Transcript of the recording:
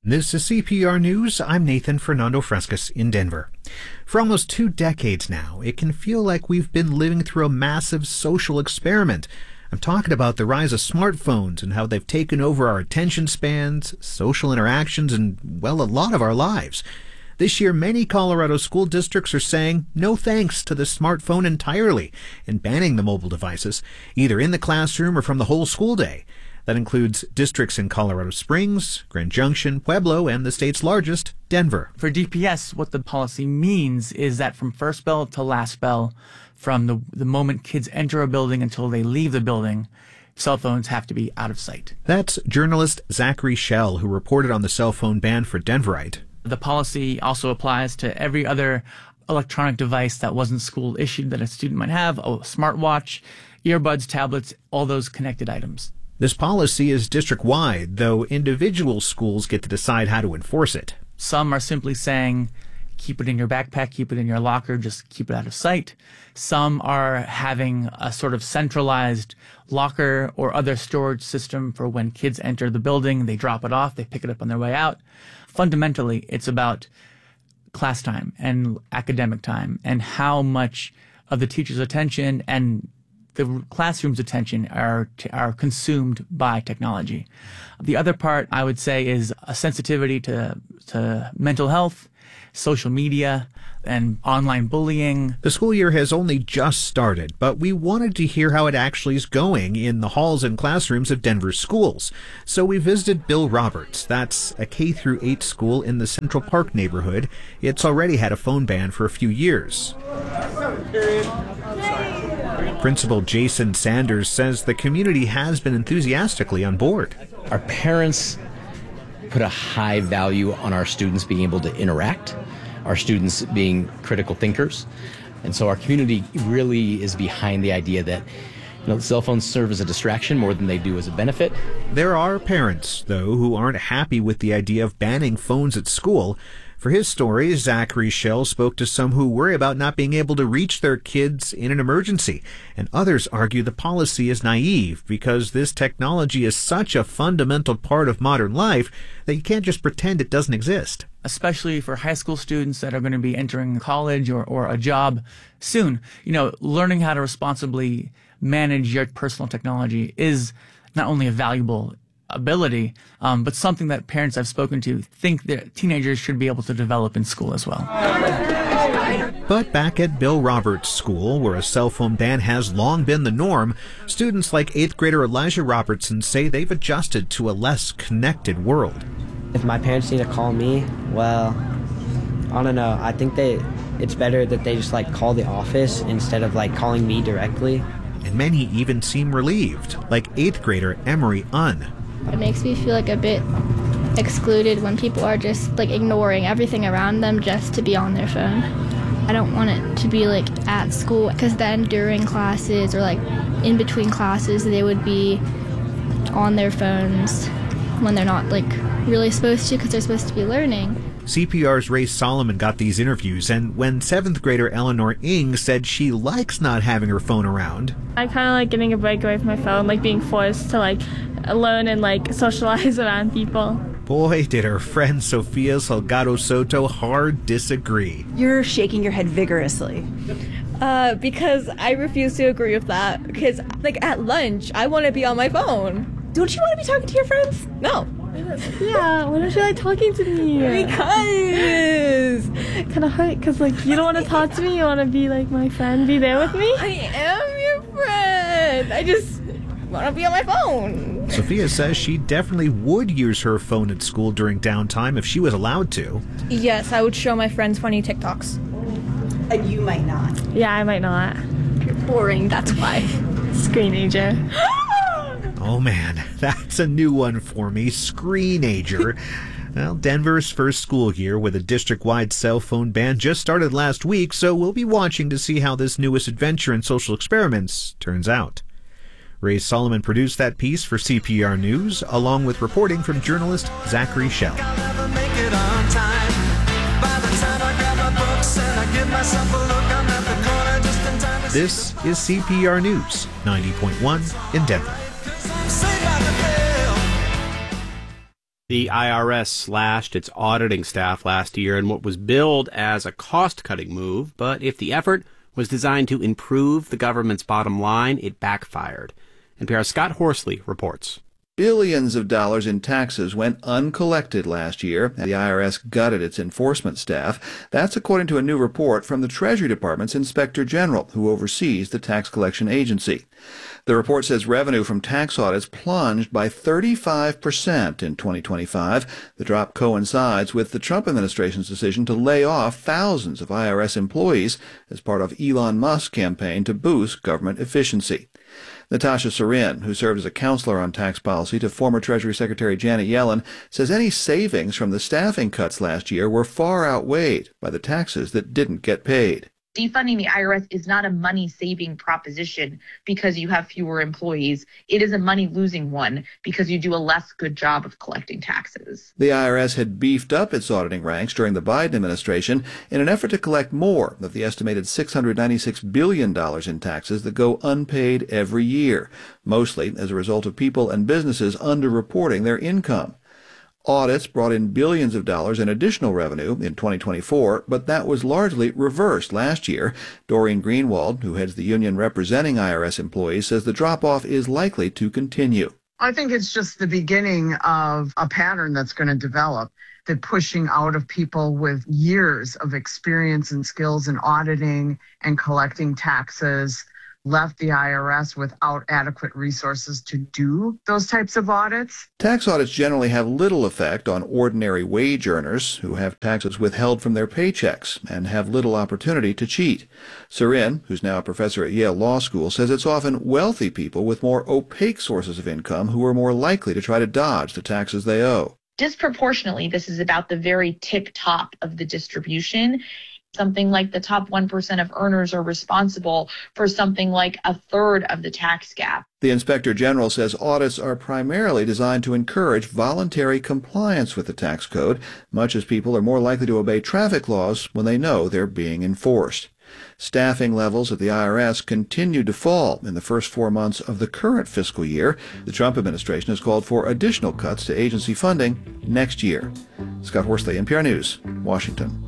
This is CPR News. I'm Nathan Fernando Frescas in Denver. For almost 2 decades now, it can feel like we've been living through a massive social experiment. I'm talking about the rise of smartphones and how they've taken over our attention spans, social interactions, and, well, a lot of our lives. This year, many Colorado school districts are saying no thanks to the smartphone entirely and banning the mobile devices, either in the classroom or from the whole school day. That includes districts in Colorado Springs, Grand Junction, Pueblo, and the state's largest, Denver. For DPS, what the policy means is that from first bell to last bell, from the moment kids enter a building until they leave the building, cell phones have to be out of sight. That's journalist Zachary Schell, who reported on the cell phone ban for Denverite. The policy also applies to every other electronic device that wasn't school issued that a student might have, a smartwatch, earbuds, tablets, all those connected items. This policy is district-wide, though individual schools get to decide how to enforce it. Some are simply saying, keep it in your backpack, keep it in your locker, just keep it out of sight. Some are having a sort of centralized locker or other storage system for when kids enter the building, they drop it off, they pick it up on their way out. Fundamentally, it's about class time and academic time and how much of the teacher's attention and the classroom's attention are consumed by technology. The other part, I would say, is a sensitivity to mental health, social media, and online bullying. The school year has only just started, but we wanted to hear how it actually is going in the halls and classrooms of Denver's schools. So we visited Bill Roberts. That's a K-8 school in the Central Park neighborhood. It's already had a phone ban for a few years. Principal Jason Sanders says the community has been enthusiastically on board. Our parents put a high value on our students being able to interact, our students being critical thinkers. And so our community really is behind the idea that cell phones serve as a distraction more than they do as a benefit. There are parents, though, who aren't happy with the idea of banning phones at school. For his story, Zachary Schell spoke to some who worry about not being able to reach their kids in an emergency, and others argue the policy is naive because this technology is such a fundamental part of modern life that you can't just pretend it doesn't exist. Especially for high school students that are going to be entering college or a job soon. Learning how to responsibly manage your personal technology is not only a valuable ability, but something that parents I've spoken to think that teenagers should be able to develop in school as well. But back at Bill Roberts' school, where a cell phone ban has long been the norm, students like 8th grader Elijah Robertson say they've adjusted to a less connected world. If my parents need to call me, well, I don't know. I think it's better that they just call the office instead of calling me directly. And many even seem relieved, like 8th grader Emery Unn. It makes me feel a bit excluded when people are just ignoring everything around them just to be on their phone. I don't want it to be at school, because then during classes or in between classes they would be on their phones when they're not really supposed to, because they're supposed to be learning. CPR's Ray Solomon got these interviews, and when 7th grader Eleanor Ing said she likes not having her phone around. I kind of like getting a break away from my phone, being forced to alone and socialize around people. Boy, did her friend Sofia Salgado Soto hard disagree. You're shaking your head vigorously. Because I refuse to agree with that. Because, at lunch, I want to be on my phone. Don't you want to be talking to your friends? No. Yeah, why don't you like talking to me? Because kind of hurt, because you don't want to talk to me, you want to be my friend, be there with me. I am your friend. I just want to be on my phone. Sophia says she definitely would use her phone at school during downtime if she was allowed to. Yes, I would show my friends funny TikToks. And you might not. Yeah, I might not. You're boring, that's why. Screenager. Oh man, that's a new one for me, Screenager. Well, Denver's first school year with a district-wide cell phone ban just started last week, so we'll be watching to see how this newest adventure in social experiments turns out. Ray Solomon produced that piece for CPR News, along with reporting from journalist Zachary Schell. This is CPR News, 90.1 in Denver. The IRS slashed its auditing staff last year in what was billed as a cost-cutting move, but if the effort was designed to improve the government's bottom line, it backfired. NPR's Scott Horsley reports. Billions of dollars in taxes went uncollected last year. The IRS gutted its enforcement staff. That's according to a new report from the Treasury Department's Inspector General, who oversees the tax collection agency. The report says revenue from tax audits plunged by 35% in 2025. The drop coincides with the Trump administration's decision to lay off thousands of IRS employees as part of Elon Musk's campaign to boost government efficiency. Natasha Sorin, who served as a counselor on tax policy to former Treasury Secretary Janet Yellen, says any savings from the staffing cuts last year were far outweighed by the taxes that didn't get paid. Defunding the IRS is not a money-saving proposition because you have fewer employees. It is a money-losing one because you do a less good job of collecting taxes. The IRS had beefed up its auditing ranks during the Biden administration in an effort to collect more of the estimated $696 billion in taxes that go unpaid every year, mostly as a result of people and businesses underreporting their income. Audits brought in billions of dollars in additional revenue in 2024, but that was largely reversed last year. Doreen Greenwald, who heads the union representing IRS employees, says the drop-off is likely to continue. I think it's just the beginning of a pattern that's going to develop, the pushing out of people with years of experience and skills in auditing and collecting taxes left the IRS without adequate resources to do those types of audits. Tax audits generally have little effect on ordinary wage earners who have taxes withheld from their paychecks and have little opportunity to cheat. Sorin, who's now a professor at Yale Law School, says it's often wealthy people with more opaque sources of income who are more likely to try to dodge the taxes they owe. Disproportionately, this is about the very tip top of the distribution. Something like the top 1% of earners are responsible for something like a third of the tax gap. The Inspector General says audits are primarily designed to encourage voluntary compliance with the tax code, much as people are more likely to obey traffic laws when they know they're being enforced. Staffing levels at the IRS continued to fall in the first 4 months of the current fiscal year. The Trump administration has called for additional cuts to agency funding next year. Scott Horsley, NPR News, Washington.